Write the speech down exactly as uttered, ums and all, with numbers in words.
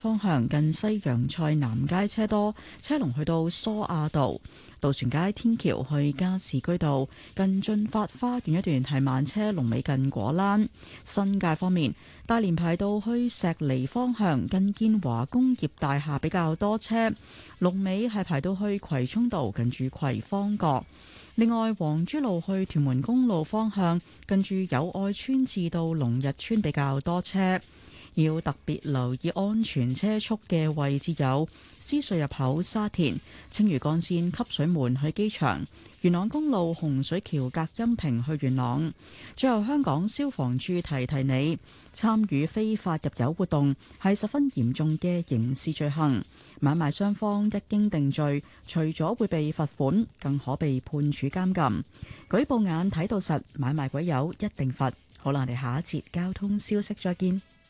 方向近西洋菜南街車多，車龍去到蘇亞道。渡船街天橋去加士居道近駿發花園一段係慢車，龍尾近果欄。新界方面，大連排到去石梨方向近建華工業大廈比較多車，龍尾係排到去葵涌道近住葵芳閣。另外，黃珠路去屯門公路方向近住友愛村至到龍日村比較多車。要特別留意安全車速嘅位置有獅隧入口、沙田青嶼幹線汲水門去機場、元朗公路洪水橋隔音屏去元朗。最後，香港消防處提提你，參與非法入油活動係十分嚴重嘅刑事罪行，買賣雙方一經定罪，除咗會被罰款，更可被判處監禁。舉報眼睇到實，買賣鬼友一定罰。好啦，我哋下一節交通消息再見。